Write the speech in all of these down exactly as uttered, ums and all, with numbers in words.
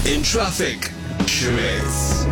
In traffic, charades.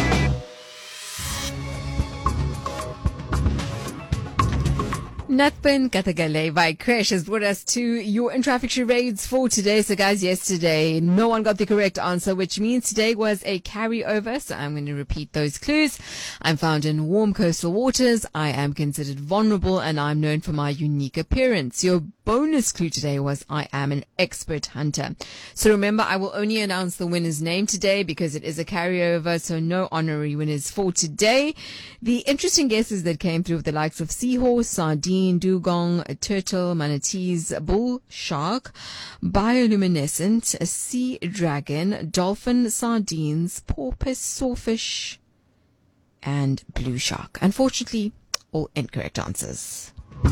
Nathan Katagale by Krish has brought us to your in traffic charades for today. So guys, yesterday no one got the correct answer, which means today was a carryover. So I'm going to repeat those clues. I'm found in warm coastal waters. I am considered vulnerable and I'm known for my unique appearance. Your bonus clue today was I am an expert hunter. So remember, I will only announce the winner's name today because it is a carryover, so no honorary winners for today. The interesting guesses that came through with the likes of seahorse, sardine, dugong, a turtle, manatees, bull, shark, bioluminescent, a sea dragon, dolphin, sardines, porpoise, sawfish, and blue shark. Unfortunately, all incorrect answers.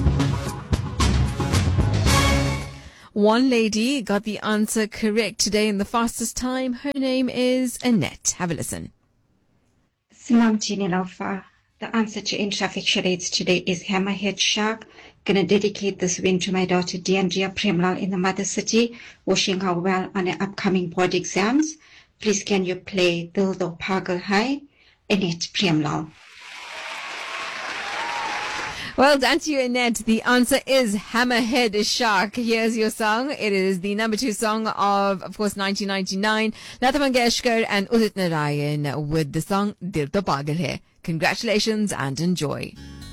One lady got the answer correct today in the fastest time. Her name is Annette. Have a listen. Salam Jini Laufa. The answer to In Traffic Charades today is Hammerhead Shark. Gonna dedicate this win to my daughter Deandria Premlal in the Mother City, wishing her well on her upcoming board exams. Please can you play Dil Do Pagal Hai, Annette Premlal. Well done to you, Annette. The answer is Hammerhead Shark. Here's your song. It is the number two song of, of course, nineteen ninety-nine. Lata Mangeshkar and Udit Narayan with the song Dil To Pagal Hai. Congratulations and enjoy.